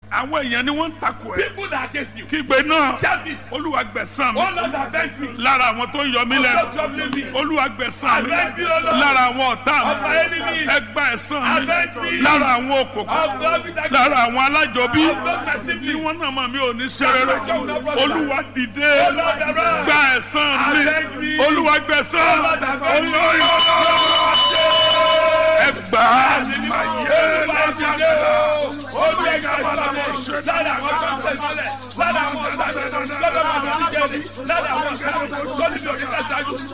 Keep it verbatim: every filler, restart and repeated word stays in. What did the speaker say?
àwọn èèyàn ni wọ́n ń takò ẹ. People that are against you. kígbe náà. Shout this. olúwa gbẹ̀san mi. Oh Lord, avenge me. lára àwọn tó ń yọ mí Stop lẹ́nu. troubling me. olúwa gbẹ̀san mi. Avenge me, O Lord. lára àwọn ọ̀tá Of my mi. enemies. ẹ gba ẹ̀san Avenge mi. me. lára àwọn òkòkò. Of God with that. lára àwọn alájọbí. Of God my tí siblings. wọ́n náà mọ̀ mí ò ní ṣe rere. olúwa dìde. Oh Lord, arise. gba ẹ̀san mi. Avenge me. olúwa gbẹ̀san. Oh Lord, avenge me. olóyè. ẹ gbà á. Lára àwọn ọ̀sán, lára àwọn ọ̀sán, lára àwọn ọ̀sán,